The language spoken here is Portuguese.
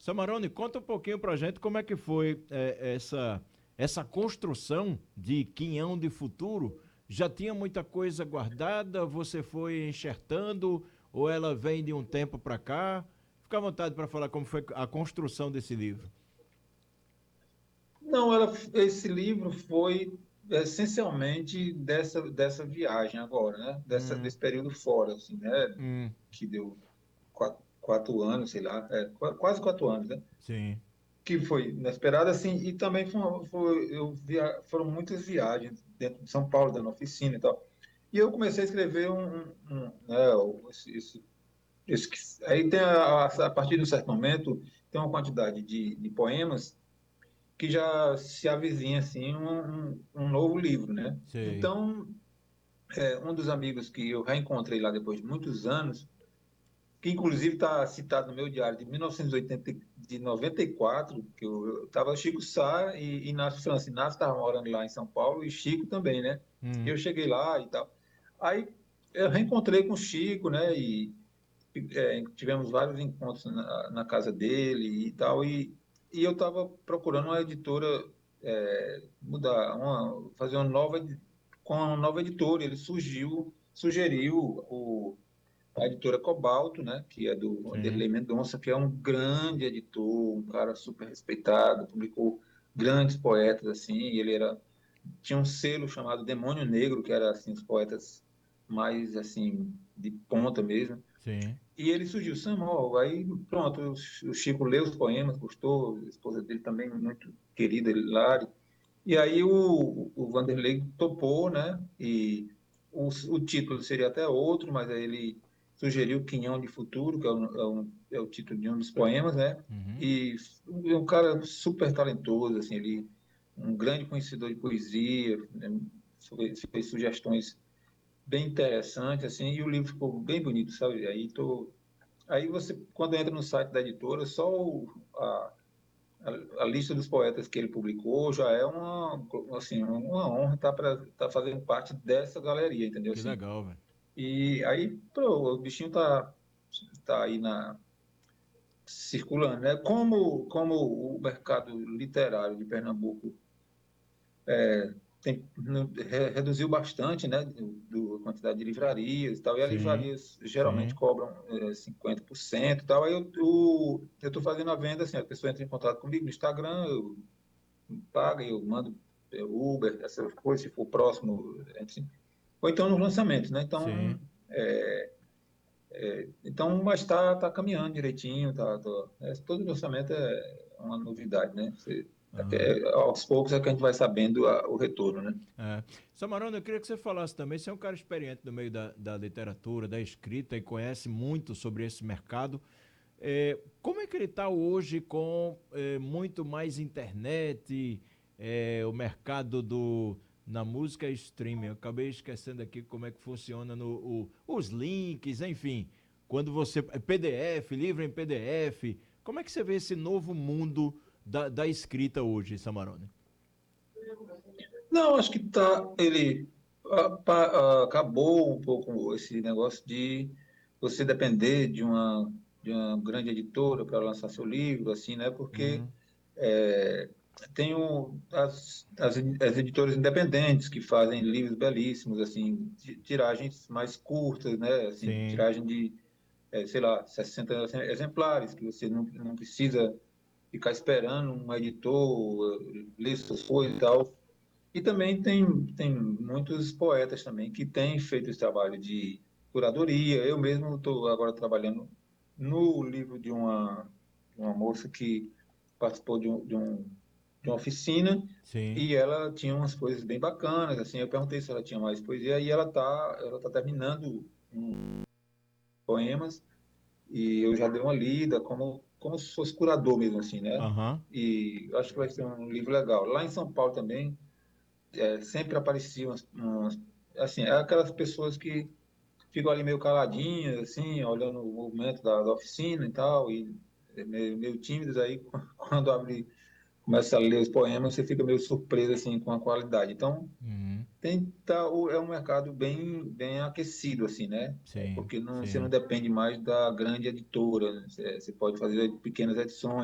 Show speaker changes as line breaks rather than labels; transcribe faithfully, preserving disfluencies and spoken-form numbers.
Samarone, conta um pouquinho pra gente como é que foi é, essa, essa construção de Quinhão de Futuro. Já tinha muita coisa guardada, você foi enxertando, ou ela vem de um tempo para cá? Fica à vontade para falar como foi a construção desse livro.
Não, ela, esse livro foi essencialmente dessa, dessa viagem agora, né? Dessa,
Hum,
desse período fora, assim, né?
hum,
Que deu quatro, quatro anos, sei lá, é, qu- quase quatro anos, né?
sim.
Que foi inesperado, assim, e também foi, foi- eu via, foram muitas viagens dentro de São Paulo, dando oficina e tal. E eu comecei a escrever um, um- um, né, o- esse, esse, esse que- aí tem a, a partir de um certo momento tem uma quantidade de, de poemas que já se avizinha assim um, um, um novo livro, né?
Sei.
Então, é, um dos amigos que eu reencontrei lá depois de muitos anos, que inclusive está citado no meu diário de mil novecentos e oitenta, de noventa e quatro, que eu estava Chico Sá e Inácio França. Inácio estava morando lá em São Paulo e Chico também, né?
Hum,
Eu cheguei lá e tal. Aí eu reencontrei com o Chico, né? E é, tivemos vários encontros na, na casa dele e tal. E, e eu estava procurando uma editora, é, mudar, uma, fazer uma nova, edi- com uma nova editora. Ele surgiu, sugeriu o a editora Cobalto, né, que é do
sim.
Vanderlei Mendonça, que é um grande editor, um cara super respeitado, publicou grandes poetas assim, e ele era tinha um selo chamado Demônio Negro, que era assim os poetas mais assim de ponta mesmo.
Sim.
E ele surgiu, Samuel, aí pronto, o Chico leu os poemas, gostou, a esposa dele também muito querida, Lari. E aí o, o Vanderlei topou, né? E o, o título seria até outro, mas aí ele sugeriu Quinhão de Futuro, que é, um, é, um, é o título de um dos poemas, né?
Uhum.
E é um cara super talentoso, assim, ele um grande conhecedor de poesia, né? fez, fez sugestões bem interessantes, assim, e o livro ficou bem bonito, sabe? Aí tô, aí você, quando entra no site da editora, só o, a a, a lista dos poetas que ele publicou já é uma, assim, uma honra estar tá, tá fazendo parte dessa galeria, entendeu?
Que
Assim,
legal, velho.
e aí, pô, o bichinho tá, tá aí na, circulando, né? Como, como o mercado literário de Pernambuco tem, no- re- reduziu bastante, né, do, do- a quantidade de livrarias e tal, e as
Sim.
livrarias geralmente
Sim.
cobram é, cinquenta por cento e tal, aí eu eu eu estou fazendo a venda, assim, a pessoa entra em contato comigo no Instagram, eu pago, eu mando é, Uber, essas coisas, se for próximo, assim, ou então nos lançamentos, né, então,
Sim.
então mas está tá caminhando direitinho, tá, tá, é, todo lançamento é uma novidade, né, Você,
Aham.
até, aos poucos é que a gente vai sabendo a, o retorno, né.
É. Samarone, eu queria que você falasse também, você é um cara experiente no meio da, da literatura, da escrita e conhece muito sobre esse mercado. É, como é que ele está hoje com é, muito mais internet, é, o mercado do, na música streaming? Eu acabei esquecendo aqui como é que funciona no, o- os links, enfim. Quando você. P D F, livro em P D F. Como é que você vê esse novo mundo da, da escrita hoje, Samarone?
Não, acho que tá, ele ah, pa- ah, acabou um pouco esse negócio de você depender de uma, de uma grande editora para lançar seu livro, assim, né? Porque
Hum,
é, tem o, as, as, as editoras independentes que fazem livros belíssimos, assim, de tiragens mais curtas, né? Assim,
sim.
tiragem de, é, sei lá, sessenta exemplares, que você não, não precisa ficar esperando um editor eh, ler suas coisas e tal. E também tem, tem muitos poetas também que têm feito esse trabalho de curadoria. Eu mesmo estou agora trabalhando no livro de uma, de uma moça que participou de, um, de, um, de uma oficina
Sim.
e ela tinha umas coisas bem bacanas. Assim, eu perguntei se ela tinha mais poesia e ela está ela tá terminando poemas e eu já dei uma lida como, como se fosse curador mesmo, assim, né?
Aham.
E eu acho que vai ser um livro legal. Lá em São Paulo também é, sempre apareciam umas, umas- assim, é aquelas pessoas que ficam ali meio caladinhas, assim, olhando o movimento da, da oficina e tal, e é meio, meio tímidos aí, quando abre, começa a ler os poemas, você fica meio surpreso, assim, com a qualidade. Então,
Uhum.
tem, tá, o- é um mercado bem, bem aquecido, assim, né? É,
Sim.
porque não, você não
Sim.
depende mais da grande editora, né? Você, você pode fazer pequenas edições,